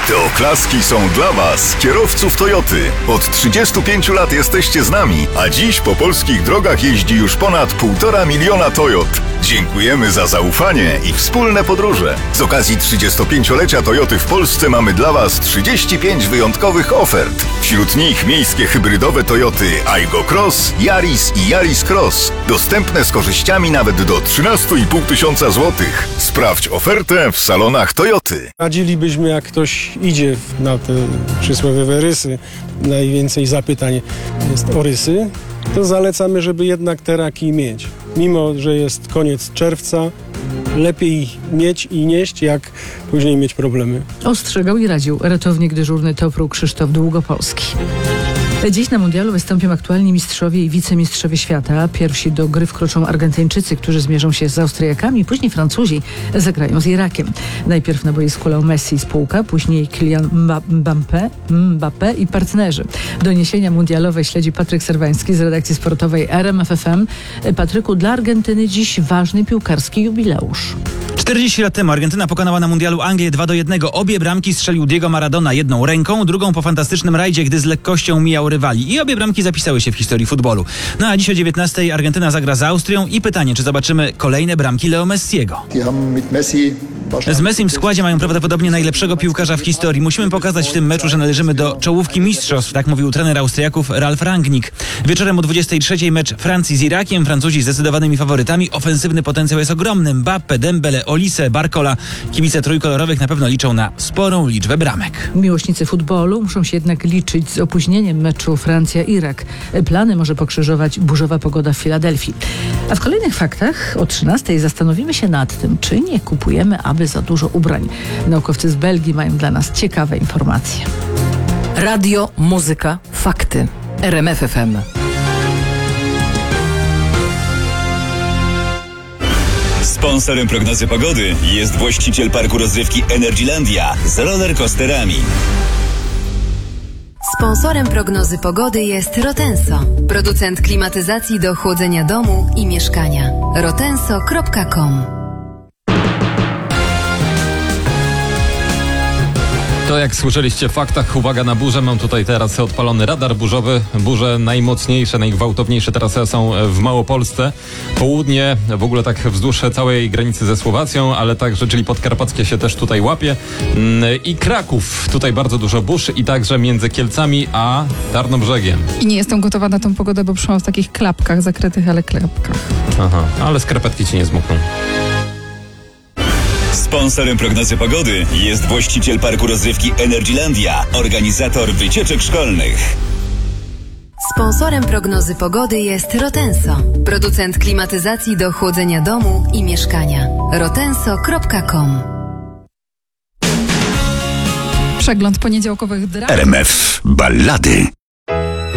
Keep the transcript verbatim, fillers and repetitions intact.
Te oklaski są dla Was, kierowców Toyoty. Od trzydziestu pięciu lat jesteście z nami, a dziś po polskich drogach jeździ już ponad półtora miliona Toyot. Dziękujemy za zaufanie i wspólne podróże. Z okazji trzydziestopięciolecia Toyoty w Polsce mamy dla Was trzydzieści pięć wyjątkowych ofert. Wśród nich miejskie hybrydowe Toyoty Aygo Cross, Yaris i Yaris Cross. Dostępne z korzyściami nawet do trzynaście i pół tysiąca złotych. Sprawdź ofertę w salonach Toyoty. Radzilibyśmy, jak ktoś idzie na te przysłowiowe rysy, najwięcej zapytań jest o rysy, to zalecamy, żeby jednak te raki mieć. Mimo że jest koniec czerwca, lepiej mieć i nieść, jak później mieć problemy. Ostrzegał i radził ratownik dyżurny Topru Krzysztof Długopolski. Dziś na mundialu wystąpią aktualni mistrzowie i wicemistrzowie świata. Pierwsi do gry wkroczą Argentyńczycy, którzy zmierzą się z Austriakami, później Francuzi zagrają z Irakiem. Najpierw na boisku Leo Messi i spółka, później Kylian Mbappé, Mbappé i partnerzy. Doniesienia mundialowe śledzi Patryk Serwański z redakcji sportowej R M F F M. Patryku, dla Argentyny dziś ważny piłkarski jubileusz. czterdzieści lat temu Argentyna pokonała na mundialu Anglię dwa do jednego. Obie bramki strzelił Diego Maradona jedną ręką, drugą po fantastycznym rajdzie, gdy z lekkością mijał rywali. I obie bramki zapisały się w historii futbolu. No a dziś o dziewiętnastej Argentyna zagra z Austrią i pytanie, czy zobaczymy kolejne bramki Leo Messiego. Z Messim w składzie mają prawdopodobnie najlepszego piłkarza w historii. Musimy pokazać w tym meczu, że należymy do czołówki mistrzostw, tak mówił trener Austriaków Ralf Rangnick. Wieczorem o dwudziestej trzeciej mecz Francji z Irakiem. Francuzi zdecydowanymi faworytami. Ofensywny potencjał jest ogromny. Mbappé, Dembele, Olise, Barcola. Kibice trójkolorowych na pewno liczą na sporą liczbę bramek. Miłośnicy futbolu muszą się jednak liczyć z opóźnieniem meczu Francja-Irak. Plany może pokrzyżować burzowa pogoda w Filadelfii. A w kolejnych faktach o trzynastej zastanowimy się nad tym, czy nie kupujemy aby za dużo ubrań. Naukowcy z Belgii mają dla nas ciekawe informacje. Radio, muzyka, fakty. R M F F M. Sponsorem prognozy pogody jest właściciel parku rozrywki Energylandia z rollercoasterami. Sponsorem prognozy pogody jest Rotenso, producent klimatyzacji do chłodzenia domu i mieszkania. rotenso kropka com. To jak słyszeliście w faktach, uwaga na burzę, mam tutaj teraz odpalony radar burzowy. Burze najmocniejsze, najgwałtowniejsze teraz są w Małopolsce. Południe, w ogóle tak wzdłuż całej granicy ze Słowacją, ale także, czyli podkarpackie się też tutaj łapie. I Kraków, tutaj bardzo dużo burz i także między Kielcami a Tarnobrzegiem. I nie jestem gotowa na tą pogodę, bo przyszłam w takich klapkach, zakrytych, ale klapkach. Aha, ale skarpetki ci nie zmokną. Sponsorem prognozy pogody jest właściciel parku rozrywki Energylandia, organizator wycieczek szkolnych. Sponsorem prognozy pogody jest Rotenso, producent klimatyzacji do chłodzenia domu i mieszkania. rotenso kropka com. Przegląd poniedziałkowych dram. R M F Ballady.